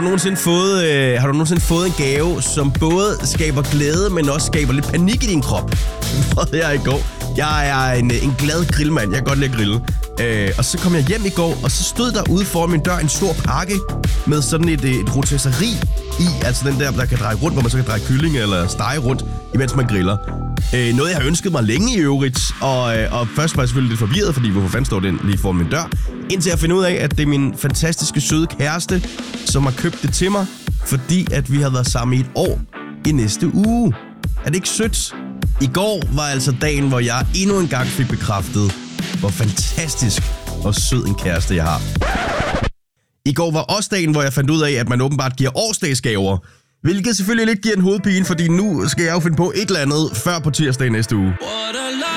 nogensinde fået en gave, som både skaber glæde, men også skaber lidt panik i din krop? Det prøvede jeg i går. Jeg er en glad grillmand. Jeg kan godt lide at grille. Og så kom jeg hjem i går, og så stod der ude foran min dør en stor pakke med sådan et rotesseri i. Altså den der kan dreje rundt, hvor man så kan dreje kylling eller stege rundt, imens man griller. Noget, jeg har ønsket mig længe i øvrigt. Og først var jeg selvfølgelig lidt forvirret, fordi hvorfor fanden står den lige foran min dør? Indtil jeg finder ud af, at det er min fantastiske, søde kæreste, som har købt det til mig, fordi at vi har været sammen i et år i næste uge. Er det ikke sødt? I går var altså dagen, hvor jeg endnu en gang fik bekræftet, hvor fantastisk og sød en kæreste jeg har. I går var også dagen, hvor jeg fandt ud af, at man åbenbart giver årsdagsgaver. Hvilket selvfølgelig lidt giver en hovedpine, fordi nu skal jeg jo finde på et eller andet før på tirsdag næste uge.